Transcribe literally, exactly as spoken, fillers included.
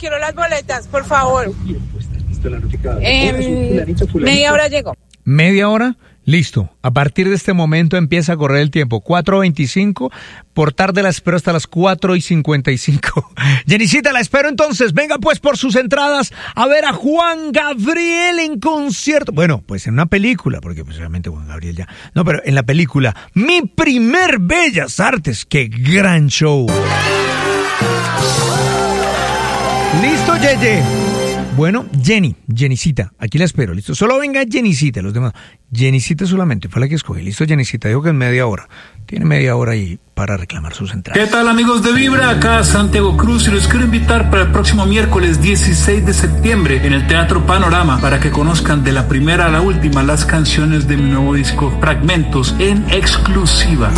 quiero las boletas, por favor. Eh, media hora llego. ¿Media hora? Listo. A partir de este momento empieza a correr el tiempo. cuatro veinticinco. Por tarde la espero hasta las cuatro y cincuenta y cinco. Jenicita, la espero entonces. Venga pues por sus entradas a ver a Juan Gabriel en concierto. Bueno, pues en una película, porque pues realmente Juan Gabriel ya... No, pero en la película Mi Primer Bellas Artes. ¡Qué gran show! ¿Listo, Yeye? Bueno, Jenny, Jenicita, aquí la espero, listo. Solo venga Jenicita, los demás. Jenicita solamente, fue la que escogí. Listo, Jenicita, digo que en media hora. Tiene media hora ahí para reclamar sus entradas. ¿Qué tal, amigos de Vibra? Acá Santiago Cruz y los quiero invitar para el próximo miércoles dieciséis de septiembre en el Teatro Panorama para que conozcan de la primera a la última las canciones de mi nuevo disco Fragmentos en exclusiva.